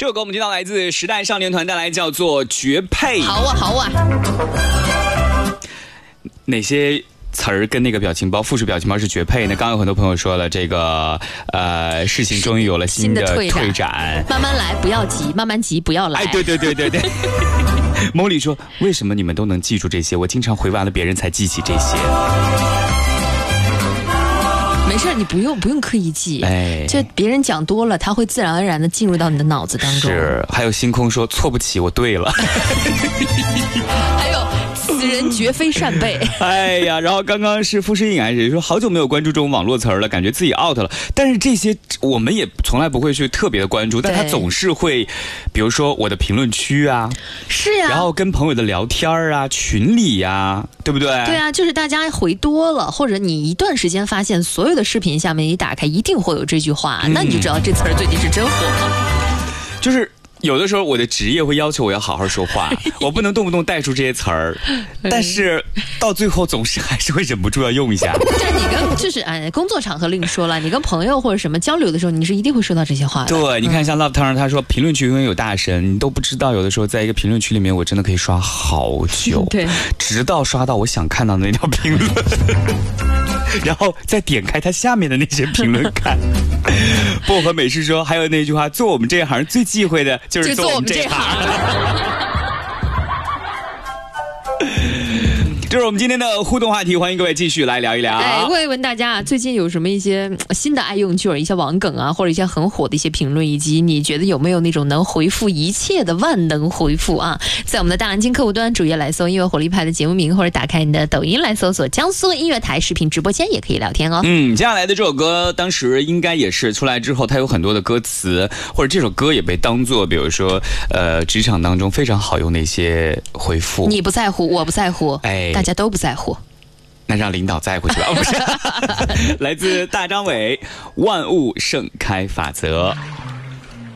这首歌我们听到来自时代少年团带来，叫做《绝配》。 好啊，好啊。 哪些词儿跟那个表情包复数表情包是绝配呢？刚刚有很多朋友说了，这个事情终于有了新的退展， 慢慢来，不要急，慢慢急，不要来。 哎，对。梦里说，为什么你们都能记住这些？我经常回完了别人才记起这些。 没事，你不用刻意记，就别人讲多了，他会自然而然的进入到你的脑子当中。 是，还有星空说错不起，我对了。 还有此人绝非扇贝。 哎呀，然后刚刚是富士印还是说好久没有关注这种网络词儿了，感觉自己 out 了。但是这些我们也从来不会去特别的关注，但他总是会，比如说我的评论区啊， 是呀， 然后跟朋友的聊天啊，群里呀，对不对？ 对啊，就是大家回多了，或者你一段时间发现所有的视频下面一打开一定会有这句话，那你就知道这词儿最近是真火。 就是有的时候我的职业会要求我要好好说话，我不能动不动带出这些词儿，但是到最后总是还是会忍不住要用一下。 就是你跟工作场合另说了，你跟朋友或者什么交流的时候，你是一定会说到这些话的。 对，你看像 Love Turner 他说评论区永远有大神，你都不知道有的时候在一个评论区里面我真的可以刷好久， 对， 直到刷到我想看到的那条评论。然后再点开它下面的那些评论看。薄荷美式说，还有那句话，做我们这一行最忌讳的就是做我们这一行。这是我们今天的互动话题，欢迎各位继续来聊一聊。 问一问大家，最近有什么一些新的爱用句儿，一些网梗啊，或者一些很火的一些评论，以及你觉得有没有那种能回复一切的万能回复啊？在我们的大蓝鲸客户端主页来搜音乐火力派的节目名，或者打开你的抖音来搜索江苏音乐台视频直播间，也可以聊天哦。 接下来的这首歌当时应该也是出来之后，它有很多的歌词，或者这首歌也被当作比如说职场当中非常好用的一些回复。 你不在乎，我不在乎，大家都不在乎， 那让领导在乎去吧。不是来自大张伟，万物盛开法则。